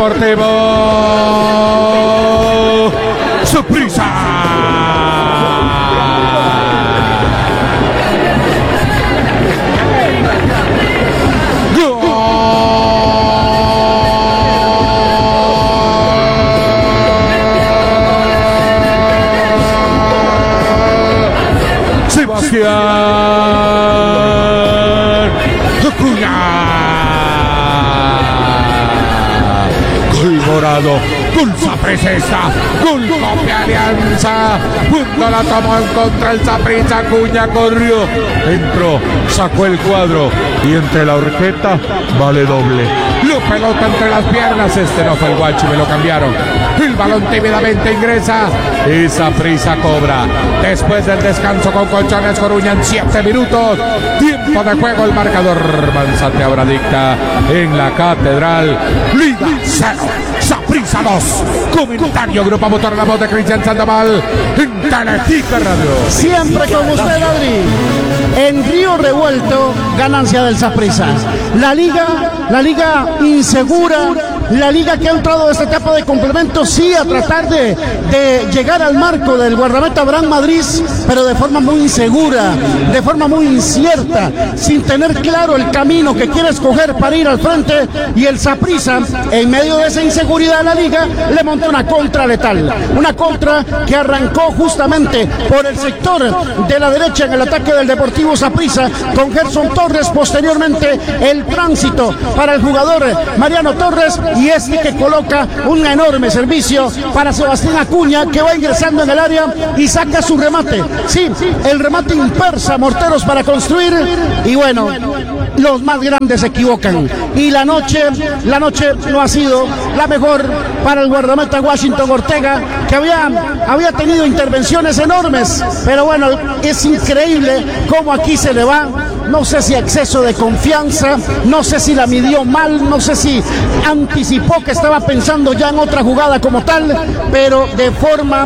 Deportivo Saprissa. Sebastián Acuña. Gol morado, gol Saprissa, gol Copia Alianza. Punto la tomó en contra el Saprissa. Acuña corrió, entró, sacó el cuadro y entre la horqueta vale doble. La pelota entre las piernas, este no fue el Guachi, me lo cambiaron. El balón tímidamente ingresa y Saprissa cobra. Después del descanso con Colchones Coruña en 7 minutos. Tiempo de juego, el marcador Manzate ahora dicta en la Catedral. Liga 0, Saprissa 2. Comentario Grupo Motor, la voz de Cristian Sandoval en Teletica Radio. Siempre con usted, Adri. En Río Revuelto, ganancia del Saprissa. La liga insegura, la liga que ha entrado a esta etapa de complemento, sí, a tratar de llegar al marco del guardameta Abraham Madrid, pero de forma muy insegura, de forma muy incierta, sin tener claro el camino que quiere escoger para ir al frente, y el Saprissa, en medio de esa inseguridad de la liga, le montó una contra letal, una contra que arrancó justamente por el sector de la derecha en el ataque del Deportivo Saprissa, con Gerson Torres, posteriormente el tránsito para el jugador Mariano Torres, y este que coloca un enorme servicio para Sebastián Acuña, que va ingresando en el área y saca su remate. Sí, el remate impersa Morteros para construir, y bueno, los más grandes se equivocan, y la noche no ha sido la mejor para el guardameta Washington Ortega, que había tenido intervenciones enormes, pero bueno, es increíble cómo aquí se le va. No sé si exceso de confianza, no sé si la midió mal, no sé si anticipó que estaba pensando ya en otra jugada como tal, pero de forma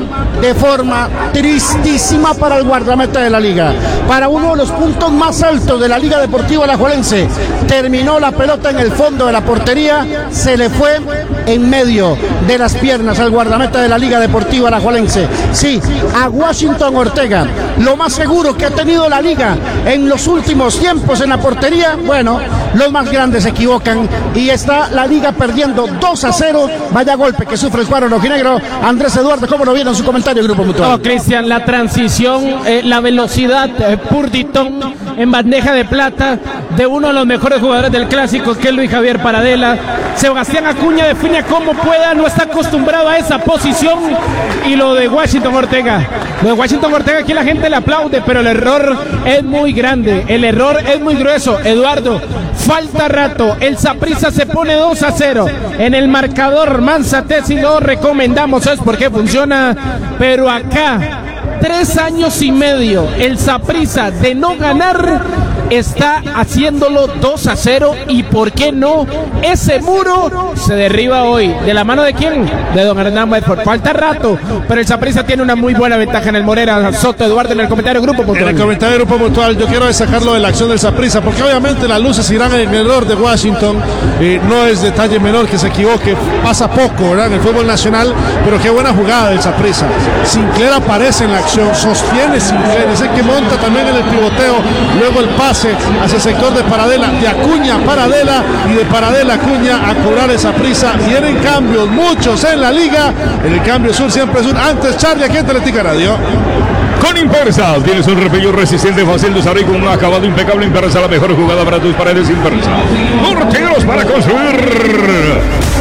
tristísima para el guardameta de la liga. Para uno de los puntos más altos de la Liga Deportiva Alajuelense, terminó la pelota en el fondo de la portería, se le fue en medio de las piernas al guardameta de la Liga Deportiva Alajuelense. Sí, a Washington Ortega, lo más seguro que ha tenido la liga en los últimos tiempos en la portería. Bueno, los más grandes se equivocan y está la liga perdiendo 2-0. Vaya golpe que sufre el cuadro rojinegro. Andrés Eduardo, ¿cómo lo vieron en su comentario, Grupo Mutual? No, Cristian, la transición, la velocidad, Purditón en bandeja de plata de uno de los mejores jugadores del clásico, que es Luis Javier Paradela. Sebastián Acuña define como pueda, no está acostumbrado a esa posición. Y lo de Washington Ortega, aquí la gente le aplaude, pero el error es muy grande, el error es muy grueso. Eduardo, falta rato, el Saprissa se pone 2-0 en el marcador. Manzate, si lo recomendamos, es porque funciona, pero acá 3 años y medio el Saprissa de no ganar está haciéndolo 2-0, y por qué no, ese muro se derriba hoy. ¿De la mano de quién? De don Hernán Medford. Falta rato, pero el Saprissa tiene una muy buena ventaja en el Morera. Soto, Eduardo, en el comentario Grupo Mutual. En el comentario Grupo Mutual, yo quiero destacarlo de la acción del Saprissa, porque obviamente las luces irán en el error de Washington. No es detalle menor que se equivoque, pasa poco, ¿verdad?, en el fútbol nacional, pero qué buena jugada del Saprissa. Sinclair aparece en la acción, sostiene Sinclair, es el que monta también en el pivoteo, luego el pase hacia el sector de Paradela, de Acuña Paradela, y de Paradela Acuña a cobrar esa prisa. Vienen cambios, muchos en la liga, en el cambio sur siempre sur. Antes Charlie, aquí en Teletica Radio. Con Impersa tienes un repello resistente, fácil de usar y con un acabado impecable. Impersa, la mejor jugada para tus paredes. Impersa, morteros para construir.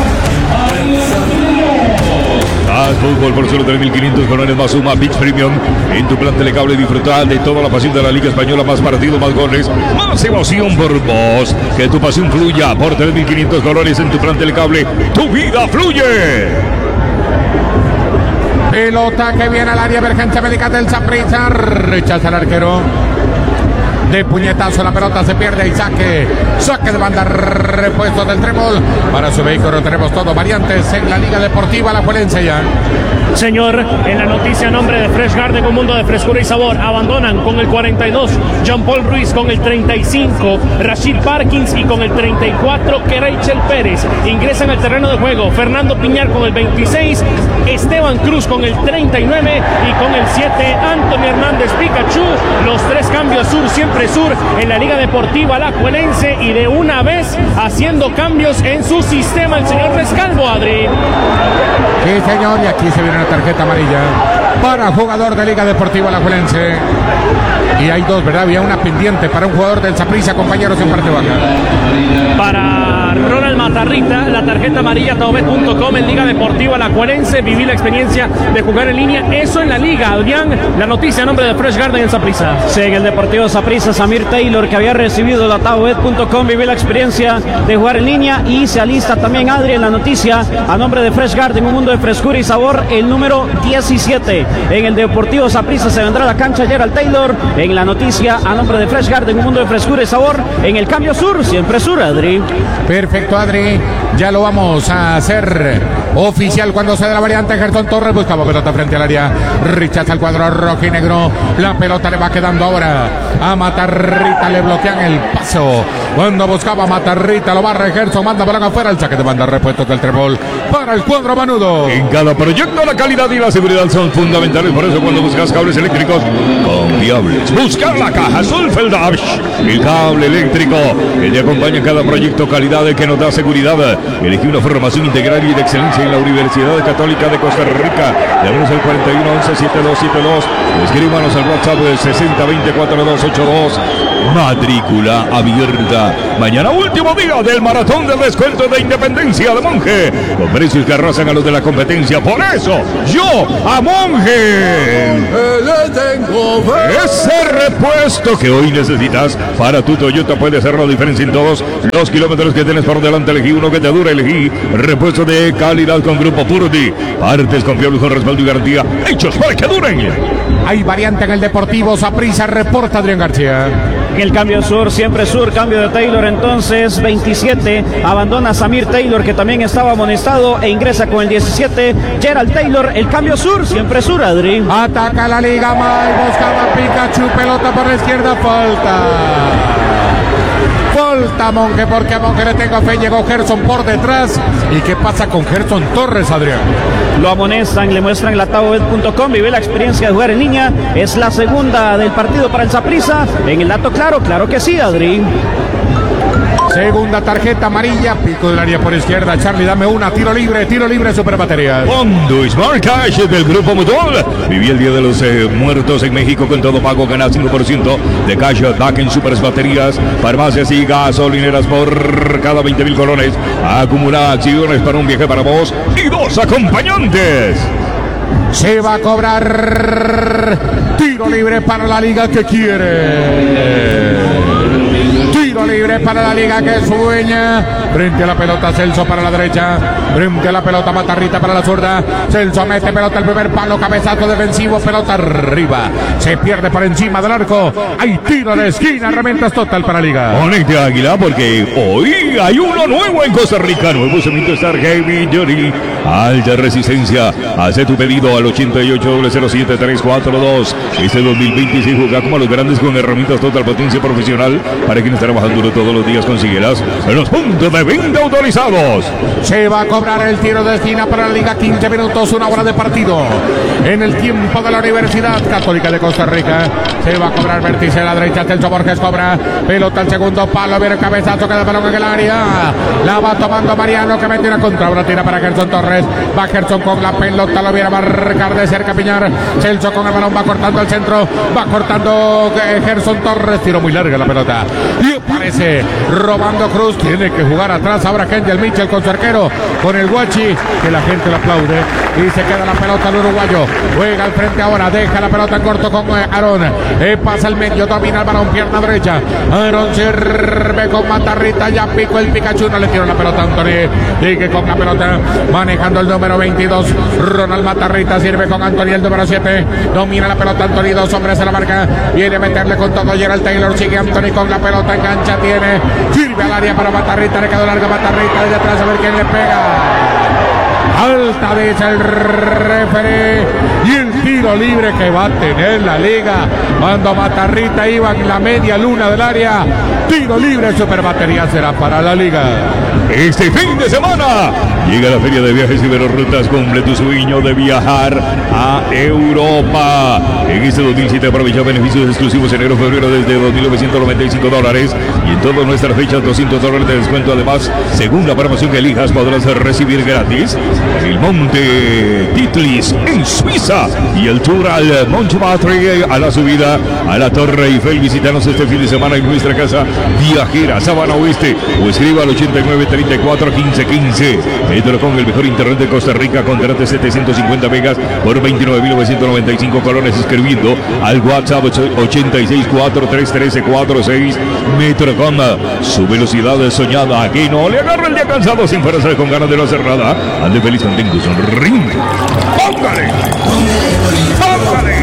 Haz fútbol por solo 3.500 colones más Suma Beach Premium. En tu plan Telecable disfruta de toda la pasión de la Liga Española, más partidos, más goles, más emoción por vos. Que tu pasión fluya por 3.500 colones en tu plan Telecable. Tu vida fluye. Pelota que viene al área, emergencia médica del Saprissa. Rechaza el arquero. de puñetazo, la pelota se pierde y saque de banda, repuesto del Trébol. Para su vehículo tenemos todo variantes en la Liga Deportiva Alajuelense ya. Señor, en la noticia a nombre de Fresh Garden, un mundo de frescura y sabor, abandonan con el 42 John Paul Ruiz, con el 35 Rashid Parkins y con el 34 Kereichel Pérez. Ingresan al terreno de juego Fernando Piñar con el 26, Esteban Cruz con el 39 y con el 7 Anthony Hernández Pikachu. Los tres cambios sur, siempre sur en la Liga Deportiva Alajuelense, y de una vez haciendo cambios en su sistema el señor Rescalvo, Adri. Sí, señor, y aquí se viene una tarjeta amarilla para jugador de Liga Deportiva Alajuelense. Y hay dos, ¿verdad? Había una pendiente para un jugador del Saprissa, compañeros, en parte baja. Para Ronald Matarrita, la tarjeta amarilla, taobet.com en Liga Deportiva Alajuelense. Viví la experiencia de jugar en línea, eso en la Liga. Adrián, la noticia a nombre de Fresh Garden en Saprissa. Sí, en el Deportivo Saprissa, Samir Taylor, que había recibido la taobet.com, viví la experiencia de jugar en línea, y se alista también Adri en la noticia a nombre de Fresh Garden, un mundo de frescura y sabor, el número 17. En el Deportivo Saprissa se vendrá a la cancha Gerald Taylor. En la noticia a nombre de Fresh Garden, un mundo de frescura y sabor, en el cambio sur, siempre sur, Adri. Perfecto, Adri. Ya lo vamos a hacer oficial cuando se dé la variante. Gerson Torres buscaba pelota frente al área. Rechaza el cuadro rojo y negro. La pelota le va quedando ahora a Matarrita. Le bloquean el paso. Cuando buscaba Matarrita, lo barre Gerson. Manda balón afuera. El saque de banda repuesto del Trébol para el cuadro manudo. En cada proyecto la calidad y la seguridad son fundamentales. Por eso cuando buscas cables eléctricos confiables, buscar la caja Sulfeldash, el cable eléctrico que te acompaña en cada proyecto, calidad que nos da seguridad. Elegí una formación integral y de excelencia en la Universidad Católica de Costa Rica. Llámenos al 4111-7272. Escríbanos al WhatsApp del 6020-4282. Matrícula abierta. Mañana último día del maratón del descuento de Independencia de Monje, con precios que arrasan a los de la competencia. Por eso yo a Monje le tengo fe. Ese repuesto que hoy necesitas para tu Toyota puede hacer la diferencia en todos los kilómetros que tienes por delante. Elegí uno que te dure. Elegí repuesto de calidad con Grupo Purdy. Partes confiables con respaldo y garantía, hechos para que duren. Hay variante en el Deportivo Saprissa, reporta Adrián García. En el cambio sur, siempre sur, cambio de Taylor, entonces 27, abandona Samir Taylor, que también estaba amonestado, e ingresa con el 17, Gerald Taylor. El cambio sur, siempre sur, Adri. Ataca la Liga May, buscaba Pikachu, pelota por la izquierda, falta a Monje, porque a Monje le tengo fe. Llegó Gerson por detrás. ¿Y qué pasa con Gerson Torres, Adrián? Lo amonestan, le muestran la taobet.com. Vive la experiencia de jugar en línea. Es la segunda del partido para el Saprissa. En el dato claro, claro que sí, Adri. Segunda tarjeta amarilla, pico del área por izquierda. Charlie, dame una, tiro libre, Super Baterías. Fondo Smart Cash del Grupo Mutual. Viví el Día de los Muertos en México con todo pago. Gana 5% de cashback en Super Baterías, farmacias y gasolineras por cada 20,000 colones. Acumula acciones para un viaje para vos y 2 acompañantes. Se va a cobrar tiro libre para la liga que quiere. Tiro libre para la liga que sueña. Frente a la pelota Celso para la derecha. Frente a la pelota Matarrita para la zurda. Celso mete pelota al primer palo. Cabezazo defensivo. Pelota arriba. Se pierde por encima del arco. Hay tiro de esquina. Herramientas total para la liga. Conecte Águila, porque hoy hay uno nuevo en Costa Rica. Nuevo cemento Star Heavy Duty. Alta resistencia. Hace tu pedido al 88-007-342. Este 2026 juega como a los grandes con herramientas total potencia profesional. Para quienes trabajando duro todos los días, consíguelas en los puntos de venta autorizados. Se va a cobrar el tiro de esquina para la liga. 15 minutos, una hora de partido. En el tiempo de la Universidad Católica de Costa Rica. Se va a cobrar vértice a la derecha. Celso Borges cobra. Pelota al segundo palo. Viene el cabezazo. Queda el balón en el área. La va tomando Mariano, que mete una contra. Ahora tira para Gerson Torres. Va Gerson con la pelota. Lo viene a marcar de cerca Piñar. Celso con el balón. Va cortando el centro. Va cortando Gerson Torres. Tiro muy larga la pelota. Y aparece robando Cruz. Tiene que jugar para atrás. Ahora Kendall Mitchell con su arquero, con el Guachi, que la gente lo aplaude. Y se queda la pelota el uruguayo. Juega al frente ahora, deja la pelota en corto con Aarón. Pasa el medio, domina el balón, pierna derecha. Aarón sirve con Matarrita, ya picó el Pikachu, no le tiró la pelota a Anthony. Sigue con la pelota, manejando el número 22. Ronald Matarrita sirve con Anthony, el número 7. Domina la pelota Anthony, 2 hombres en la marca. Viene a meterle con todo Gerald Taylor. Sigue Anthony con la pelota, engancha, tiene. Sirve al área para Matarrita, le quedó larga Matarrita desde atrás a ver quién le pega. Alta dice el referee. Y el tiro libre que va a tener la liga cuando Matarrita iba en la media luna del área. Tiro libre, super batería será para la liga. Este fin de semana llega la Feria de Viajes Iberorrutas. Cumple tu sueño de viajar a Europa. En este 2007 aprovecha beneficios exclusivos enero-febrero desde $2.995 y en todas nuestras fechas $200 de descuento. Además, según la promoción que elijas, podrás recibir gratis el Monte Titlis en Suiza y el tour al Montmartre, a la subida a la Torre Eiffel. Visítanos este fin de semana en nuestra casa viajera Sabana Oeste o escriba al 89 34 15 15. Metrocom, el mejor internet de Costa Rica. Contrate 750 megas por 29.995 colones escribiendo al WhatsApp 86 4313 46. Metrocom, su velocidad soñada. Aquí no le agarra el día cansado sin fuerza, con ganas de no hacer nada. Ande feliz, contento, sonríe. ¡Póngale! ¡Póngale!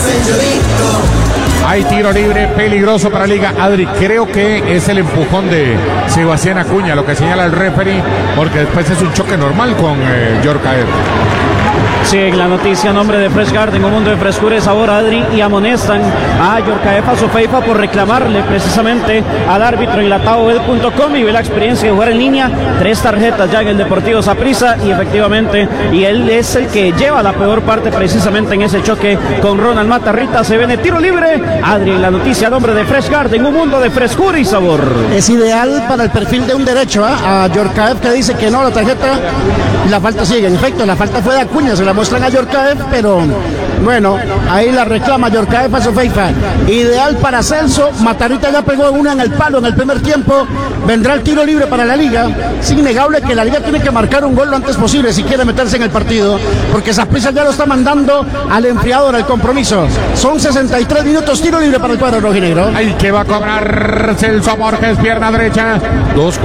Hay tiro libre peligroso para Liga. Adri, creo que es el empujón de Sebastián Acuña lo que señala el referee, porque después es un choque normal con Yorkaev. Sí, en la noticia, nombre de Fresh Garden, un mundo de frescura y sabor, Adri, y amonestan a Yorkaev Azofeifa por reclamarle precisamente al árbitro en la taobet.com. Y ve la experiencia de jugar en línea, 3 tarjetas ya en el Deportivo Saprissa, y efectivamente, y él es el que lleva la peor parte precisamente en ese choque con Ronald Matarrita. Se viene tiro libre, Adri, en la noticia, nombre de Fresh Garden, un mundo de frescura y sabor. Es ideal para el perfil de un derecho, a Yorkaev, que dice que no, la tarjeta, y la falta sigue. En efecto, la falta fue de Acuña, se la muestran a Yorkaev, pero bueno, ahí la reclama Yorkaev Azofeifa. Ideal para Celso. Matarrita ya pegó una en el palo en el primer tiempo. Vendrá el tiro libre para la liga. Es innegable que la liga tiene que marcar un gol lo antes posible si quiere meterse en el partido, porque Saprissa ya lo está mandando al enfriador al compromiso. Son 63 minutos, tiro libre para el cuadro rojinegro. Ahí que va a cobrar Celso Borges, pierna derecha. 2